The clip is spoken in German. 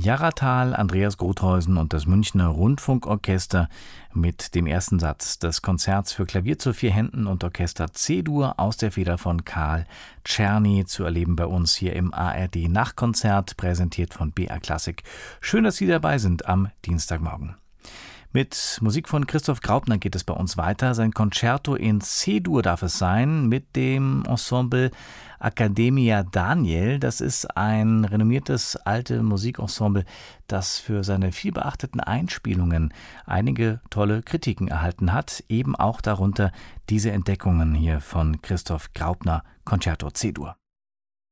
Jarratal, Andreas Grotheusen und das Münchner Rundfunkorchester mit dem ersten Satz des Konzerts für Klavier zu 4 Händen und Orchester C-Dur aus der Feder von Karl Czerny, zu erleben bei uns hier im ARD Nachtkonzert, präsentiert von BR Classic. Schön, dass Sie dabei sind am Dienstagmorgen. Mit Musik von Christoph Graupner geht es bei uns weiter. Sein Concerto in C-Dur darf es sein, mit dem Ensemble Academia Daniel. Das ist ein renommiertes alte Musikensemble, das für seine vielbeachteten Einspielungen einige tolle Kritiken erhalten hat. Eben auch darunter diese Entdeckungen hier von Christoph Graupner, Concerto C-Dur.